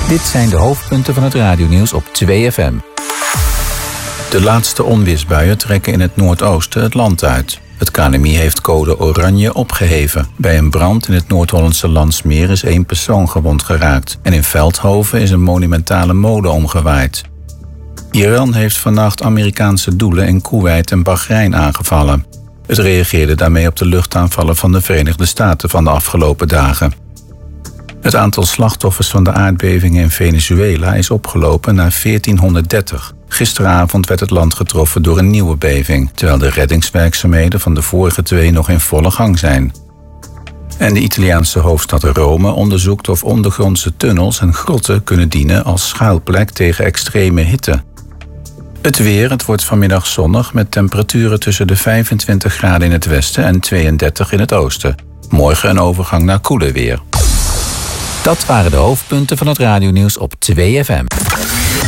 Dit zijn de hoofdpunten van het radionieuws op 2FM. De laatste onweersbuien trekken in het noordoosten het land uit. Het KNMI heeft code oranje opgeheven. Bij een brand in het Noord-Hollandse Landsmeer is 1 persoon gewond geraakt. En in Veldhoven is een monumentale molen omgewaaid. Iran heeft vannacht Amerikaanse doelen in Koeweit en Bahrein aangevallen. Het reageerde daarmee op de luchtaanvallen van de Verenigde Staten van de afgelopen dagen. Het aantal slachtoffers van de aardbevingen in Venezuela is opgelopen naar 1430. Gisteravond werd het land getroffen door een nieuwe beving, terwijl de reddingswerkzaamheden van de vorige 2 nog in volle gang zijn. En de Italiaanse hoofdstad Rome onderzoekt of ondergrondse tunnels en grotten kunnen dienen als schuilplek tegen extreme hitte. Het weer, het wordt vanmiddag zonnig met temperaturen tussen de 25 graden in het westen en 32 in het oosten. Morgen een overgang naar koeler weer. Dat waren de hoofdpunten van het radionieuws op 2FM.